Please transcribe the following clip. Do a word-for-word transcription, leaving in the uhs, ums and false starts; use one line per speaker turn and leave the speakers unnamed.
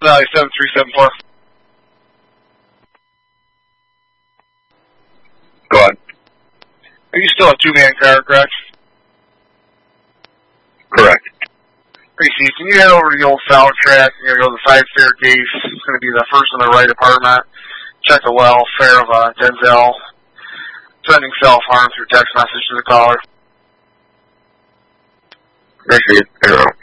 Valley seven three seven four.
Go ahead.
Are you still a two-man car, correct?
Correct.
Pretty easy. Can you head over to the old salad track? You're going to go to the side staircase. It's going to be the first on the right apartment. Check the welfare of uh, Denzel. Sending self-harm through text message to the caller.
Michigan, Arrow.